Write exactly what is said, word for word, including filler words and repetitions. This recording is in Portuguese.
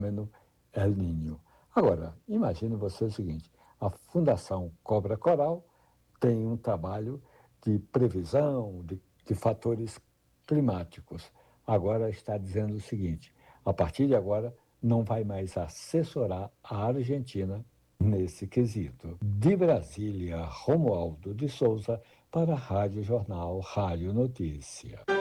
fenômeno El Niño. Agora, imagine você o seguinte, a Fundação Cobra Coral tem um trabalho de previsão de, de fatores climáticos. Agora está dizendo o seguinte, a partir de agora não vai mais assessorar a Argentina nesse quesito. De Brasília, Romualdo de Souza, para a Rádio Jornal, Rádio Notícia.